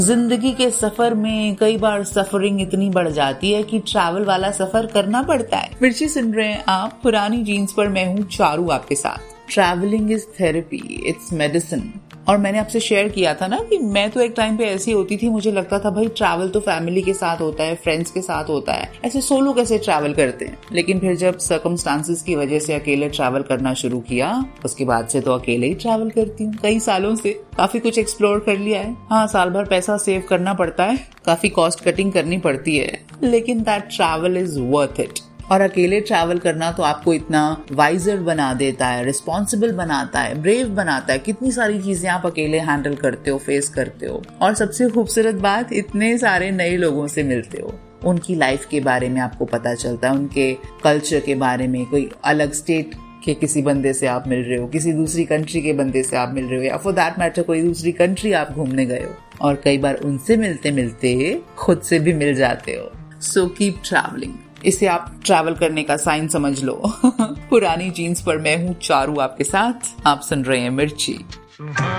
जिंदगी के सफर में कई बार सफरिंग इतनी बढ़ जाती है कि ट्रैवल वाला सफर करना पड़ता है। मिर्ची सुन रहे हैं आप पुरानी जीन्स पर, मैं हूँ चारू आपके साथ। Travelling is therapy, it's medicine. और मैंने आपसे शेयर किया था ना कि मैं तो एक टाइम पे ऐसी होती थी, मुझे लगता था भाई ट्रैवल तो फैमिली के साथ होता है, फ्रेंड्स के साथ होता है, ऐसे सोलो कैसे ट्रैवल करते हैं। लेकिन फिर जब सर्कमस्टांसेस की वजह से अकेले ट्रैवल करना शुरू किया, उसके बाद से तो अकेले ही ट्रैवल करती हूँ। कई सालों से काफी कुछ एक्सप्लोर कर लिया है। हाँ, साल भर पैसा सेव करना पड़ता है, काफी कॉस्ट कटिंग करनी पड़ती है, लेकिन that travel is worth it. और अकेले ट्रैवल करना तो आपको इतना वाइजर बना देता है, रिस्पॉन्सिबल बनाता है, ब्रेव बनाता है। कितनी सारी चीजें आप अकेले हैंडल करते हो, फेस करते हो। और सबसे खूबसूरत बात, इतने सारे नए लोगों से मिलते हो, उनकी लाइफ के बारे में आपको पता चलता है, उनके कल्चर के बारे में। कोई अलग स्टेट के किसी बंदे से आप मिल रहे हो, किसी दूसरी कंट्री के बंदे से आप मिल रहे हो, या फॉर दैट मैटर कोई दूसरी कंट्री आप घूमने गए हो, और कई बार उनसे मिलते मिलते खुद से भी मिल जाते हो। So keep travelling. इसे आप ट्रैवल करने का साइन समझ लो। पुरानी जीन्स पर मैं हूँ चारू आपके साथ। आप सुन रहे हैं मिर्ची।